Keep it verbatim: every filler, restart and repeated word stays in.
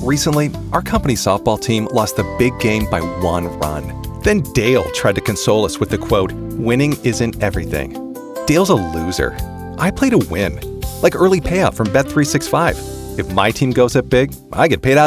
Recently, our company softball team lost the big game by one run. Then Dale tried to console us with the quote, "Winning isn't everything." Dale's a loser. I play to win, like early payout from Bet three sixty-five. If my team goes up big, I get paid out